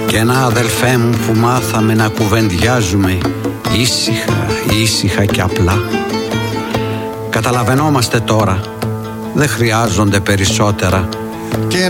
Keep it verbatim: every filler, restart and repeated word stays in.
Κι ένα αδελφέ μου που μάθαμε να κουβεντιάζουμε ήσυχα, ήσυχα και απλά. Καταλαβαίνόμαστε τώρα, δεν χρειάζονται περισσότερα.